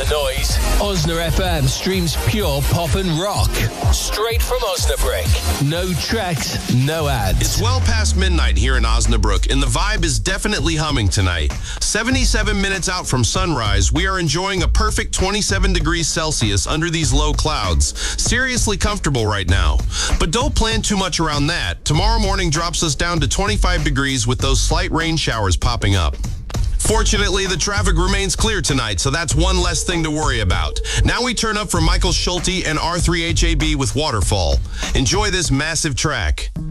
noise. Osna FM streams pure pop and rock. Straight from Osnabrück. No tracks, no ads. It's well past midnight here in Osnabrück, and the vibe is definitely humming tonight. 77 minutes out from sunrise, we are enjoying a perfect 27 degrees Celsius under these low clouds. Seriously comfortable right now. But don't plan too much around that. Tomorrow morning drops us down to 25 degrees with those slight rain showers popping up. Fortunately, the traffic remains clear tonight, so that's one less thing to worry about. Now we turn up for Michael Schulte and R3HAB with Waterfall. Enjoy this massive track.